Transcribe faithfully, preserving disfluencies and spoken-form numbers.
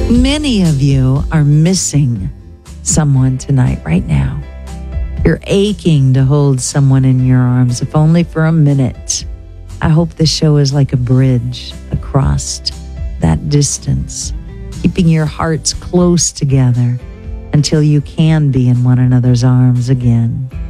Many of you are missing someone tonight, right now. You're aching to hold someone in your arms, if only for a minute. I hope this show is like a bridge across that distance, keeping your hearts close together until you can be in one another's arms again.